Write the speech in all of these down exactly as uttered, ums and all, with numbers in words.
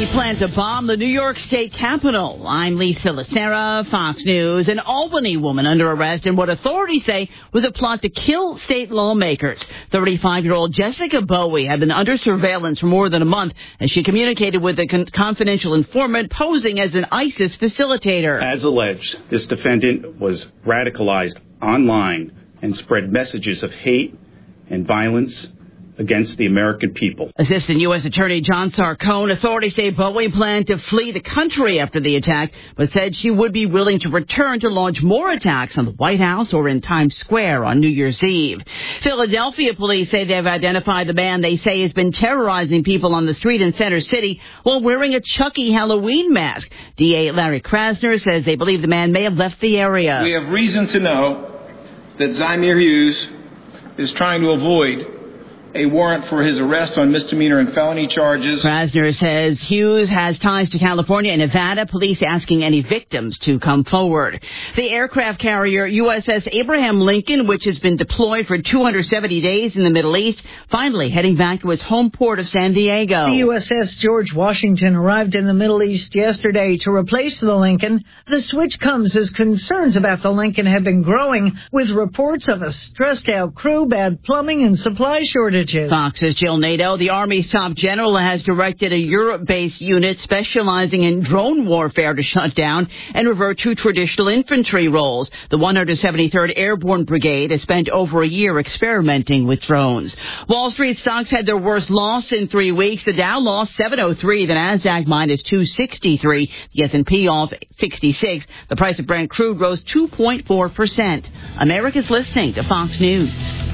plan to bomb the New York State Capitol. I'm Lisa Lacera, Fox News. An Albany woman under arrest in what authorities say was a plot to kill state lawmakers. thirty-five-year-old Jessica Bowie had been under surveillance for more than a month as she communicated with a con- confidential informant posing as an ISIS facilitator. As alleged, this defendant was radicalized online and spread messages of hate and violence against the American people. Assistant U S Attorney John Sarcone, authorities say Bowie planned to flee the country after the attack, but said she would be willing to return to launch more attacks on the White House or in Times Square on New Year's Eve. Philadelphia police say they've identified the man they say has been terrorizing people on the street in Center City while wearing a Chucky Halloween mask. D A Larry Krasner says they believe the man may have left the area. We have reason to know that Zymir Hughes is trying to avoid a warrant for his arrest on misdemeanor and felony charges. Krasner says Hughes has ties to California and Nevada, police asking any victims to come forward. The aircraft carrier U S S Abraham Lincoln, which has been deployed for two hundred seventy days in the Middle East, finally heading back to its home port of San Diego. The U S S George Washington arrived in the Middle East yesterday to replace the Lincoln. The switch comes as concerns about the Lincoln have been growing, with reports of a stressed-out crew, bad plumbing, and supply shortages. Fox's Jill Nato, the Army's top general, has directed a Europe-based unit specializing in drone warfare to shut down and revert to traditional infantry roles. The one hundred seventy-third Airborne Brigade has spent over a year experimenting with drones. Wall Street stocks had their worst loss in three weeks. The Dow lost seven oh three, the Nasdaq minus two sixty-three, the S and P off sixty-six. The price of Brent crude rose two point four percent. America's listening to Fox News.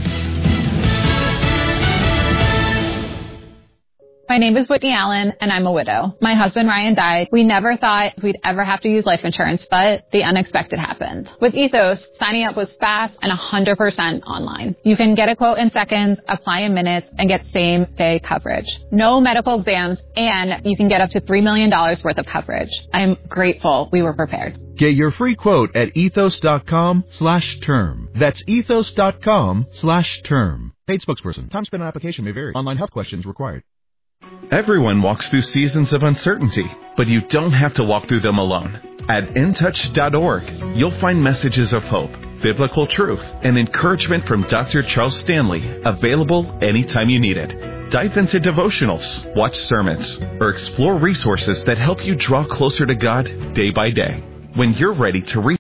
My name is Whitney Allen, and I'm a widow. My husband, Ryan, died. We never thought we'd ever have to use life insurance, but the unexpected happened. With Ethos, signing up was fast and one hundred percent online. You can get a quote in seconds, apply in minutes, and get same-day coverage. No medical exams, and you can get up to three million dollars worth of coverage. I'm grateful we were prepared. Get your free quote at ethos.com slash term. That's ethos.com slash term. Paid spokesperson. Time spent on application may vary. Online health questions required. Everyone walks through seasons of uncertainty, but you don't have to walk through them alone. At in touch dot org, you'll find messages of hope, biblical truth, and encouragement from Doctor Charles Stanley, available anytime you need it. Dive into devotionals, watch sermons, or explore resources that help you draw closer to God day by day. When you're ready to read.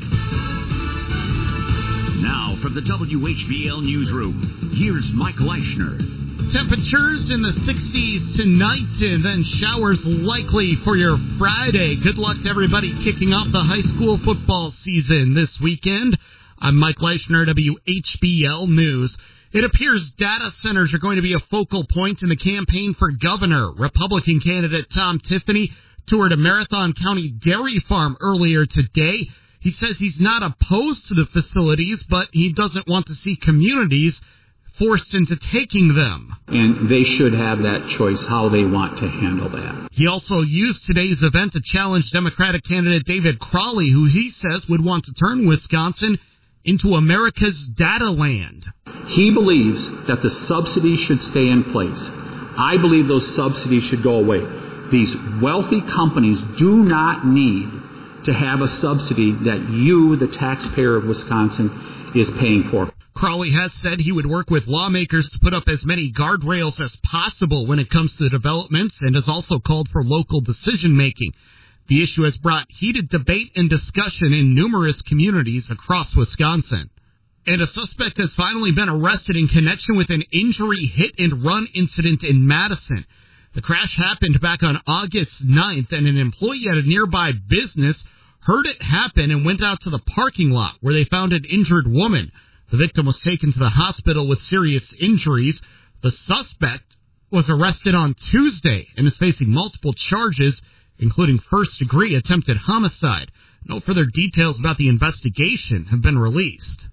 Now from the W H B L Newsroom, here's Mike Leishner. Temperatures in the sixties tonight, and then showers likely for your Friday. Good luck to everybody kicking off the high school football season this weekend. I'm Mike Leishner, W H B L News. It appears data centers are going to be a focal point in the campaign for governor. Republican candidate Tom Tiffany toured a Marathon County dairy farm earlier today. He says he's not opposed to the facilities, but he doesn't want to see communities forced into taking them. And they should have that choice how they want to handle that. He also used today's event to challenge Democratic candidate David Crowley, who he says would want to turn Wisconsin into America's data land. He believes that the subsidies should stay in place. I believe those subsidies should go away. These wealthy companies do not need to have a subsidy that you, the taxpayer of Wisconsin, is paying for. Crowley has said he would work with lawmakers to put up as many guardrails as possible when it comes to developments, and has also called for local decision-making. The issue has brought heated debate and discussion in numerous communities across Wisconsin. And a suspect has finally been arrested in connection with an injury hit-and-run incident in Madison. The crash happened back on August ninth, and an employee at a nearby business heard it happen and went out to the parking lot where they found an injured woman. The victim was taken to the hospital with serious injuries. The suspect was arrested on Tuesday and is facing multiple charges, including first-degree attempted homicide. No further details about the investigation have been released.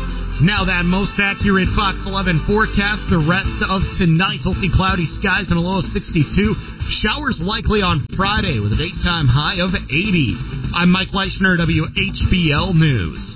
Now that most accurate Fox eleven forecast. The rest of tonight will see cloudy skies and a low of sixty-two. Showers likely on Friday with a daytime high of eighty. I'm Mike Leishner, W H B L News.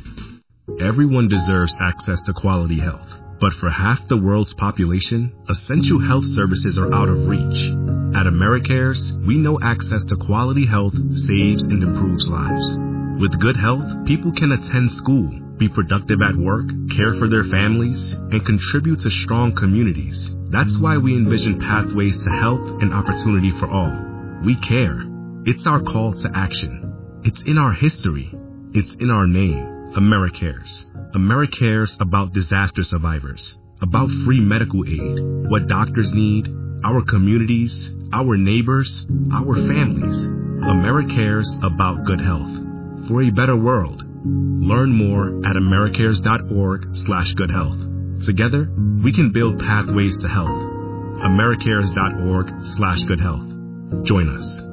Everyone deserves access to quality health, but for half the world's population, essential health services are out of reach. At AmeriCares, we know access to quality health saves and improves lives. With good health, people can attend school, be productive at work, care for their families, and contribute to strong communities. That's why we envision pathways to health and opportunity for all. We care. It's our call to action. It's in our history. It's in our name. AmeriCares. AmeriCares about disaster survivors, about free medical aid, what doctors need, our communities, our neighbors, our families. AmeriCares about good health. For a better world. Learn more at americares.org slash good health. Together, we can build pathways to health. americares.org slash good health. Join us.